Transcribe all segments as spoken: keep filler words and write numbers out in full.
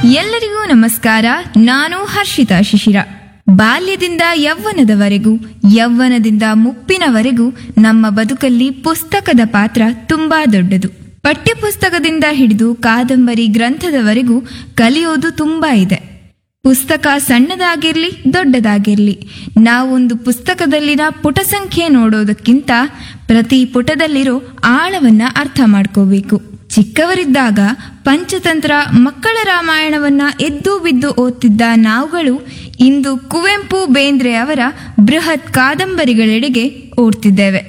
ಎಲ್ಲರಿಗೂ ನಮಸ್ಕಾರ. ನಾನು ಹರ್ಷಿತಾ ಶಿಶಿರ. ಬಾಲ್ಯದಿಂದ ಯೌವನದವರೆಗೂ, ಯೌವನದಿಂದ ಮುಪ್ಪಿನವರೆಗೂ ನಮ್ಮ ಬದುಕಲ್ಲಿ ಪುಸ್ತಕದ ಪಾತ್ರ ತುಂಬಾ ದೊಡ್ಡದು. ಪಠ್ಯಪುಸ್ತಕದಿಂದ ಹಿಡಿದು ಕಾದಂಬರಿ ಗ್ರಂಥದವರೆಗೂ ಕಲಿಯೋದು ತುಂಬಾ ಇದೆ. ಪುಸ್ತಕ ಸಣ್ಣದಾಗಿರ್ಲಿ ದೊಡ್ಡದಾಗಿರ್ಲಿ, ನಾವೊಂದು ಪುಸ್ತಕದಲ್ಲಿನ ಪುಟ ಸಂಖ್ಯೆ ನೋಡೋದಕ್ಕಿಂತ ಪ್ರತಿ ಪುಟದಲ್ಲಿರೋ ಆಳವನ್ನ ಅರ್ಥ ಮಾಡ್ಕೋಬೇಕು. ಚಿಕ್ಕವರಿದ್ದಾಗ ಪಂಚತಂತ್ರ, ಮಕ್ಕಳ ರಾಮಾಯಣವನ್ನ ಎದ್ದು ಬಿದ್ದು ಓದ್ತಿದ್ದ ನಾವುಗಳು ಇಂದು ಕುವೆಂಪು, ಬೇಂದ್ರೆ ಅವರ ಬೃಹತ್ ಕಾದಂಬರಿಗಳೆಡೆಗೆ ಓಡ್ತಿದ್ದೇವೆ.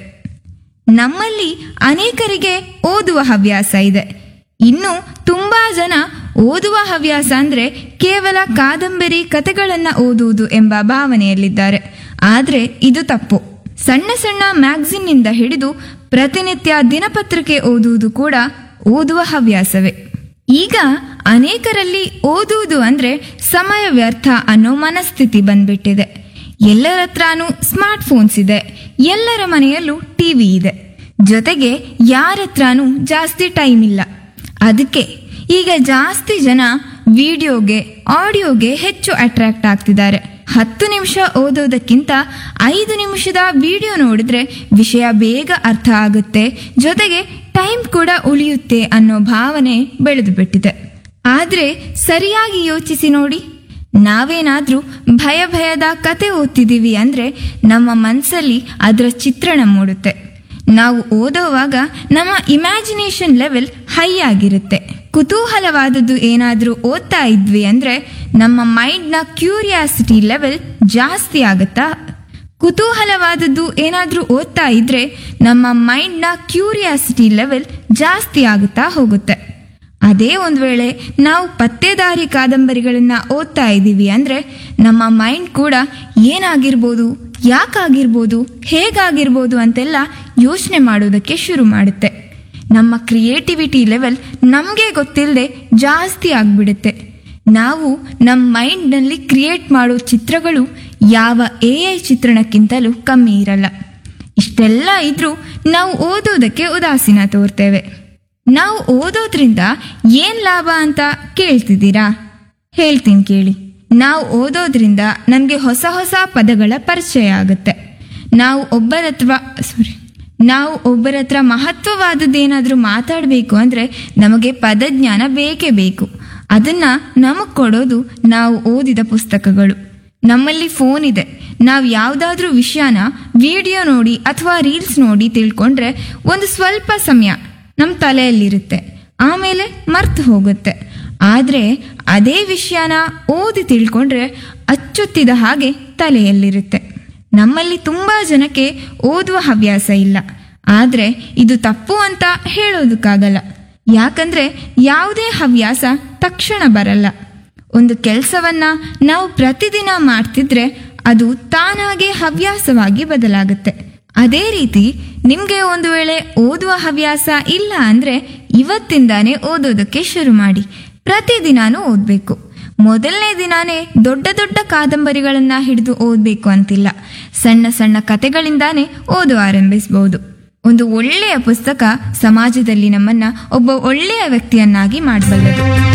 ನಮ್ಮಲ್ಲಿ ಅನೇಕರಿಗೆ ಓದುವ ಹವ್ಯಾಸ ಇದೆ. ಇನ್ನು ತುಂಬಾ ಜನ ಓದುವ ಹವ್ಯಾಸ ಅಂದ್ರೆ ಕೇವಲ ಕಾದಂಬರಿ ಕಥೆಗಳನ್ನ ಓದುವುದು ಎಂಬ ಭಾವನೆಯಲ್ಲಿದ್ದಾರೆ. ಆದ್ರೆ ಇದು ತಪ್ಪು. ಸಣ್ಣ ಸಣ್ಣ ಮ್ಯಾಗಝಿನ್ನಿಂದ ಹಿಡಿದು ಪ್ರತಿನಿತ್ಯ ದಿನಪತ್ರಿಕೆ ಓದುವುದು ಕೂಡ ಓದುವ ಹವ್ಯಾಸವೇ. ಈಗ ಅನೇಕರಲ್ಲಿ ಓದುವುದು ಅಂದ್ರೆ ಸಮಯ ವ್ಯರ್ಥ ಅನ್ನೋ ಮನಸ್ಥಿತಿ ಬಂದ್ಬಿಟ್ಟಿದೆ. ಎಲ್ಲರ ಹತ್ರನೂ ಸ್ಮಾರ್ಟ್ ಫೋನ್ಸ್ ಇದೆ, ಎಲ್ಲರ ಮನೆಯಲ್ಲೂ ಟಿವಿ ಇದೆ, ಜೊತೆಗೆ ಯಾರ ಹತ್ರನೂ ಜಾಸ್ತಿ ಟೈಮ್ ಇಲ್ಲ. ಅದಕ್ಕೆ ಈಗ ಜಾಸ್ತಿ ಜನ ವಿಡಿಯೋಗೆ, ಆಡಿಯೋಗೆ ಹೆಚ್ಚು ಅಟ್ರಾಕ್ಟ್ ಆಗ್ತಿದ್ದಾರೆ. ಹತ್ತು ನಿಮಿಷ ಓದೋದಕ್ಕಿಂತ ಐದು ನಿಮಿಷದ ವಿಡಿಯೋ ನೋಡಿದ್ರೆ ವಿಷಯ ಬೇಗ ಅರ್ಥ ಆಗುತ್ತೆ, ಜೊತೆಗೆ ಟೈಮ್ ಕೂಡ ಉಳಿಯುತ್ತೆ ಅನ್ನೋ ಭಾವನೆ ಬೆಳೆದು ಬಿಟ್ಟಿದೆ. ಆದ್ರೆ ಸರಿಯಾಗಿ ಯೋಚಿಸಿ ನೋಡಿ, ನಾವೇನಾದ್ರೂ ಭಯ ಭಯದ ಕತೆ ಓದ್ತಿದ್ದೀವಿ ಅಂದ್ರೆ ನಮ್ಮ ಮನಸ್ಸಲ್ಲಿ ಅದರ ಚಿತ್ರಣ ಮೂಡುತ್ತೆ. ನಾವು ಓದೋವಾಗ ನಮ್ಮ ಇಮ್ಯಾಜಿನೇಷನ್ ಲೆವೆಲ್ ಹೈ ಆಗಿರುತ್ತೆ. ಕುತೂಹಲವಾದದ್ದು ಏನಾದ್ರೂ ಓದ್ತಾ ಇದ್ವಿ ಅಂದ್ರೆ ನಮ್ಮ ಮೈಂಡ್ನ ಕ್ಯೂರಿಯಾಸಿಟಿ ಲೆವೆಲ್ ಜಾಸ್ತಿ ಆಗುತ್ತಾ ಕುತೂಹಲವಾದದ್ದು ಏನಾದ್ರೂ ಓದ್ತಾ ಇದ್ರೆ ನಮ್ಮ ಮೈಂಡ್ನ ಕ್ಯೂರಿಯಾಸಿಟಿ ಲೆವೆಲ್ ಜಾಸ್ತಿ ಆಗುತ್ತಾ ಹೋಗುತ್ತೆ. ಅದೇ ಒಂದು ವೇಳೆ ನಾವು ಪತ್ತೇದಾರಿ ಕಾದಂಬರಿಗಳನ್ನ ಓದ್ತಾ ಇದ್ದೀವಿ ಅಂದ್ರೆ ನಮ್ಮ ಮೈಂಡ್ ಕೂಡ ಏನಾಗಿರ್ಬೋದು, ಯಾಕಾಗಿರ್ಬೋದು, ಹೇಗಾಗಿರ್ಬೋದು ಅಂತೆಲ್ಲ ಯೋಚನೆ ಮಾಡೋದಕ್ಕೆ ಶುರು ಮಾಡುತ್ತೆ. ನಮ್ಮ ಕ್ರಿಯೇಟಿವಿಟಿ ಲೆವೆಲ್ ನಮಗೆ ಗೊತ್ತಿಲ್ಲದೆ ಜಾಸ್ತಿ ಆಗ್ಬಿಡುತ್ತೆ. ನಾವು ನಮ್ಮ ಮೈಂಡ್ನಲ್ಲಿ ಕ್ರಿಯೇಟ್ ಮಾಡೋ ಚಿತ್ರಗಳು ಯಾವ ಎ ಐ ಚಿತ್ರಣಕ್ಕಿಂತಲೂ ಕಮ್ಮಿ ಇರಲ್ಲ. ಇಷ್ಟೆಲ್ಲ ಇದ್ರೂ ನಾವು ಓದೋದಕ್ಕೆ ಉದಾಸೀನ ತೋರ್ತೇವೆ. ನಾವು ಓದೋದ್ರಿಂದ ಏನ್ ಲಾಭ ಅಂತ ಕೇಳ್ತಿದ್ದೀರಾ? ಹೇಳ್ತೀನಿ ಕೇಳಿ. ನಾವು ಓದೋದ್ರಿಂದ ನಮಗೆ ಹೊಸ ಹೊಸ ಪದಗಳ ಪರಿಚಯ ಆಗುತ್ತೆ. ನಾವು ಒಬ್ಬರ ಹತ್ರ ಸಾರಿ ನಾವು ಒಬ್ಬರ ಹತ್ರ ಮಹತ್ವವಾದದ್ದೇನಾದ್ರೂ ಮಾತಾಡಬೇಕು ಅಂದ್ರೆ ನಮಗೆ ಪದಜ್ಞಾನ ಬೇಕೇ ಬೇಕು. ಅದನ್ನ ನಮಗ್ ಕೊಡೋದು ನಾವು ಓದಿದ ಪುಸ್ತಕಗಳು. ನಮ್ಮಲ್ಲಿ ಫೋನ್ ಇದೆ. ನಾವು ಯಾವುದಾದ್ರೂ ವಿಷಯನ ವಿಡಿಯೋ ನೋಡಿ ಅಥವಾ ರೀಲ್ಸ್ ನೋಡಿ ತಿಳ್ಕೊಂಡ್ರೆ ಒಂದು ಸ್ವಲ್ಪ ಸಮಯ ನಮ್ಮ ತಲೆಯಲ್ಲಿರುತ್ತೆ, ಆಮೇಲೆ ಮರ್ತು ಹೋಗುತ್ತೆ. ಆದ್ರೆ ಅದೇ ವಿಷಯನ ಓದಿ ತಿಳ್ಕೊಂಡ್ರೆ ಅಚ್ಚೊತ್ತಿದ ಹಾಗೆ ತಲೆಯಲ್ಲಿರುತ್ತೆ. ನಮ್ಮಲ್ಲಿ ತುಂಬಾ ಜನಕ್ಕೆ ಓದುವ ಹವ್ಯಾಸ ಇಲ್ಲ. ಆದ್ರೆ ಇದು ತಪ್ಪು ಅಂತ ಹೇಳೋದಕ್ಕಾಗಲ್ಲ. ಯಾಕಂದ್ರೆ ಯಾವುದೇ ಹವ್ಯಾಸ ತಕ್ಷಣ ಬರಲ್ಲ. ಒಂದು ಕೆಲಸವನ್ನ ನಾವು ಪ್ರತಿದಿನ ಮಾಡ್ತಿದ್ರೆ ಅದು ತಾನಾಗೆ ಹವ್ಯಾಸವಾಗಿ ಬದಲಾಗುತ್ತೆ. ಅದೇ ರೀತಿ ನಿಮ್ಗೆ ಒಂದು ವೇಳೆ ಓದುವ ಹವ್ಯಾಸ ಇಲ್ಲ ಅಂದ್ರೆ ಇವತ್ತಿಂದಾನೇ ಓದೋದಕ್ಕೆ ಶುರು ಮಾಡಿ. ಪ್ರತಿದಿನಾನೂ ಓದ್ಬೇಕು. ಮೊದಲನೇ ದಿನಾನೇ ದೊಡ್ಡ ದೊಡ್ಡ ಕಾದಂಬರಿಗಳನ್ನ ಹಿಡಿದು ಓದ್ಬೇಕು ಅಂತಿಲ್ಲ. ಸಣ್ಣ ಸಣ್ಣ ಕತೆಗಳಿಂದಾನೇ ಓದು ಆರಂಭಿಸಬಹುದು. ಒಂದು ಒಳ್ಳೆಯ ಪುಸ್ತಕ ಸಮಾಜದಲ್ಲಿ ನಮ್ಮನ್ನ ಒಬ್ಬ ಒಳ್ಳೆಯ ವ್ಯಕ್ತಿಯನ್ನಾಗಿ ಮಾಡಬಲ್ಲದು.